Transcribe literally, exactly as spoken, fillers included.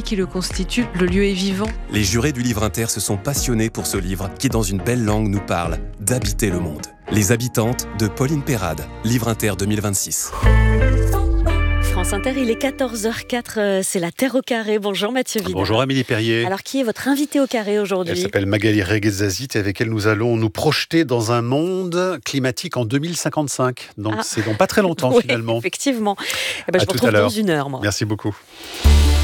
qui le constitue. Le lieu est vivant. Les jurés du livre inter se sont passionnés pour ce livre qui, dans une belle langue, nous parle d'habiter le monde. Les habitantes de Pauline Perrade, livre inter deux mille vingt-six. France Inter, il est quatorze heures quatre, c'est la Terre au carré. Bonjour Mathieu Vidal. Bonjour Amélie Perrier. Alors qui est votre invité au carré aujourd'hui ? Elle s'appelle Magali Reguezazit et avec elle nous allons nous projeter dans un monde climatique en deux mille cinquante-cinq. Donc ah. c'est dans pas très longtemps oui, finalement. Effectivement. Eh ben, je vous retrouve dans une heure moi. Merci beaucoup.